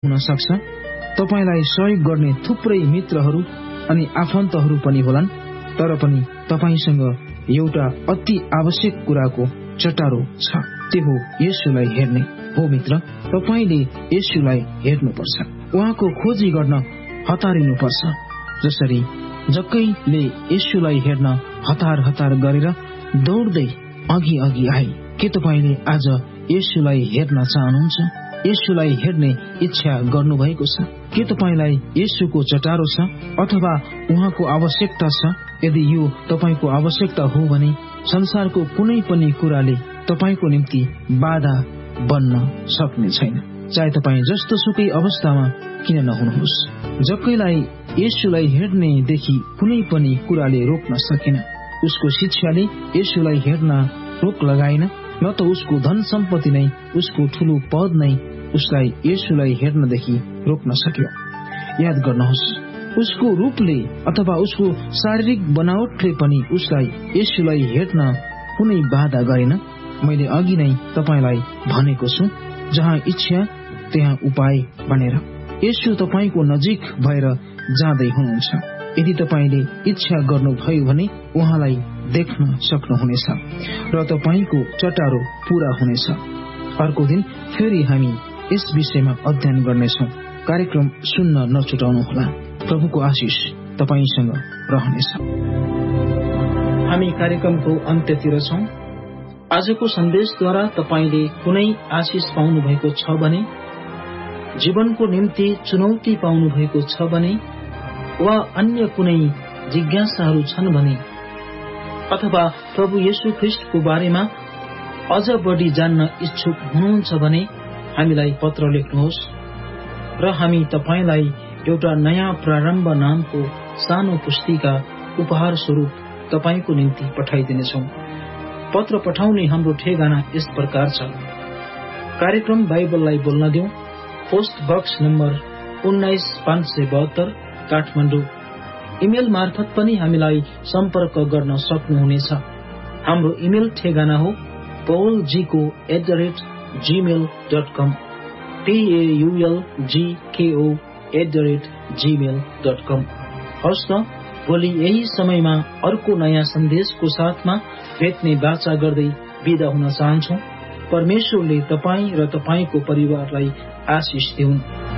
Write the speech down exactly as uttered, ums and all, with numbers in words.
हुन सक्छ। तपाईलाई सहयोग गर्ने थुप्रै मित्रहरू अनि आफन्तहरू पनि होलान्, तर पनि तपाईसँग एउटा अति आवश्यक कुराको चटारो छ, त्यो हो येशूलाई हेर्ने। हो मित्र, तपाईले येशूलाई हेर्नुपर्छ, उहाँको खोजी गर्न हतारिनुपर्छ। जसरी जक्कैले येशूलाई हेर्न हतार हतार गरेर दौड्दै अघि अघि आए, के तपाईले आज येशूलाई हेर्न चाहनुहुन्छ? येशूलाई हेर्ने इच्छा गर्नुभएको छ? के तपाईलाई येशूको चटारो छ अथवा उहाँको आवश्यकता छ? यदि यो तपाईको आवश्यकता हो भने संसारको कुनै पनि कुराले तपाईको निम्ति बाधा बन्न सक्ने छैन, चाहे तपाई जस्तो सुकै अवस्थामा किन नहुनुहोस्। जक्कैलाई येशूलाई हेर्नेदेखि कुनै पनि कुराले रोक्न सकेन। उसको शिक्षाले येशूलाई हेर्न रोक लगाएन, न त उसको धन सम्पत्ति नै, उसको ठूलो पद नै उसलाई येशूलाई हेर्नदेखि रोक्न सक्यो। याद गर्नुहोस्, उसको रूपले अथवा उसको शारीरिक बनावटले पनि उसलाई येशूलाई हेर्न कुनै बाधा गरेन। मैले अघि नै तपाईलाई भनेको छु, जहाँ इच्छा त्यहाँ उपाय भनेर। येशू तपाईको नजिक भएर जाँदै हुनुहुन्छ। यदि तपाईले इच्छा गर्नुभयो भने उहाँलाई देख्न सक्नुहुनेछ र तपाईको चटारो पूरा हुनेछ। अर्को दिन फेरि हामी यस विषयमा अध्ययन गर्नेछौँ। कार्यक्रम सुन्न नछुटाउनुहोला। प्रभुको आशिष तपाईसँग रहनेछ। हामी कार्यक्रमको अन्त्यतिर छौं। आजको सन्देशद्वारा तपाईले कुनै आशिष पाउनु भएको छ भने, जीवनको निम्ति चुनौती पाउनु भएको छ भने, वा अन्य कुनै जिज्ञासाहरू छन् भने, अथवा प्रभु येशू ख्रीष्टको बारेमा अझ बढी जान्न इच्छुक हुनुहुन्छ भने हामीलाई पत्र लेख्नुहोस् र हामी तपाईलाई एउटा नयाँ प्रारम्भ नामको सानो पुस्तिका उपहार स्वरूप तपाईको निम्ति पठाइदिनेछौं। पत्र पठाउने हाम्रो ठेगाना यस प्रकार छ। कार्यक्रम बाइबललाई बोल्न दिउँ, पोस्ट बक्स नम्बर उन्नाइस पाँच सय बहत्तर, काठमाडौँ। इमेल मार्फत पनि हामीलाई सम्पर्क गर्न सक्नुहुनेछ। हाम्रो इमेल ठेगाना हो paulgko at the rate Gmail dot com, paulgko at the rate Gmail dot कम। हवस् त, भोलि यही समयमा अर्को नयाँ सन्देशको साथमा भेट्ने बाचा गर्दै बिदा हुन चाहन्छौ। परमेश्वरले तपाई र तपाईको परिवारलाई आशिष दिउन्।